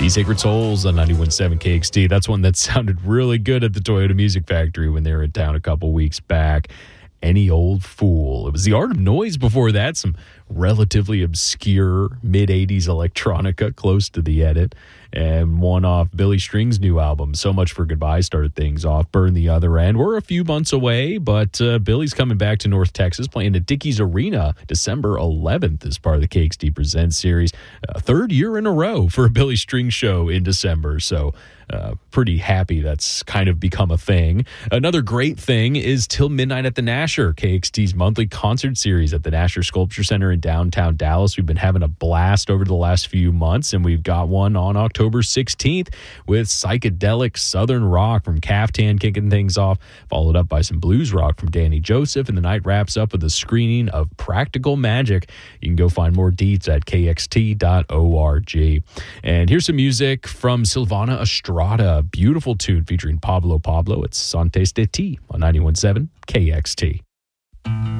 The Sacred Souls on 91.7 KXT. That's one that sounded really good at the Toyota Music Factory when they were in town a couple weeks back. Any Old Fool. It was The Art of Noise before that, some relatively obscure mid-'80s electronica close to the edit. And one off Billy String's new album, So Much for Goodbye, started things off. Burn the Other End. We're a few months away, but Billy's coming back to North Texas, playing at Dickies Arena December 11th as part of the KXT Presents series. Third year in a row for a Billy String show in December, so pretty happy that's kind of become a thing. Another great thing is Till Midnight at the Nasher, KXT's monthly concert series at the Nasher Sculpture Center in downtown Dallas. We've been having a blast over the last few months, and we've got one on October 16th with psychedelic southern rock from Caftan kicking things off, followed up by some blues rock from Danny Joseph, and the night wraps up with a screening of Practical Magic. You can go find more deets at kxt.org. And here's some music from Silvana Estrada, beautiful tune featuring Pablo. It's Santes de Ti on 91.7 KXT.